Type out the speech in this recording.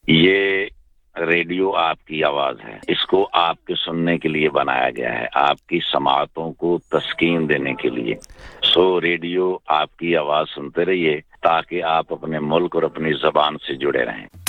ये रेडियो आपकी आवाज है, इसको आपके सुनने के लिए बनाया गया है, आपकी समाअतों को तस्कीन देने के लिए। सो रेडियो आपकी आवाज सुनते रहिए ताकि आप अपने मुल्क और अपनी जबान से जुड़े रहें।